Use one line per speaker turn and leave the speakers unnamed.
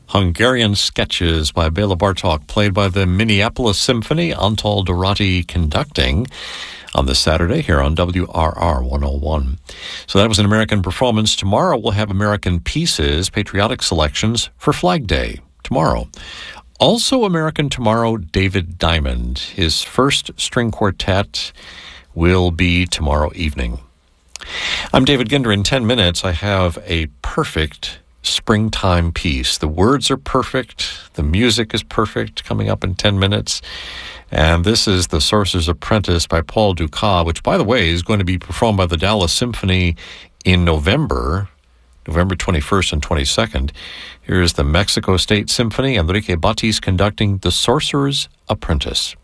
Hungarian Sketches by Bela Bartok, played by the Minneapolis Symphony, Antal Dorati conducting on this Saturday here on WRR 101. So that was an American performance. Tomorrow we'll have American Pieces, patriotic selections for Flag Day tomorrow. Also American tomorrow, David Diamond. His first string quartet will be tomorrow evening. I'm David Ginder. In 10 minutes, I have a perfect springtime piece. The words are perfect. The music is perfect, coming up in 10 minutes. And this is The Sorcerer's Apprentice by Paul Dukas, which, by the way, is going to be performed by the Dallas Symphony in November 21st and 22nd. Here's the Mexico State Symphony, Enrique Batis conducting The Sorcerer's Apprentice.